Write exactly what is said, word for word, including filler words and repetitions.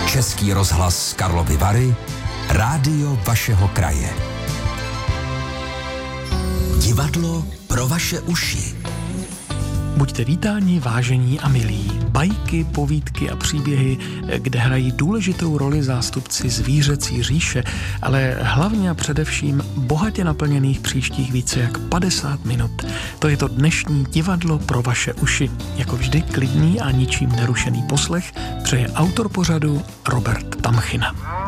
Český rozhlas Karlovy Vary, rádio vašeho kraje. Divadlo pro vaše uši. Buďte vítáni, vážení a milí. Bajky, povídky a příběhy, kde hrají důležitou roli zástupci zvířecí říše, ale hlavně a především bohatě naplněných příštích více jak padesát minut. To je to dnešní divadlo pro vaše uši. Jako vždy klidný a ničím nerušený poslech přeje autor pořadu Robert Tamchina.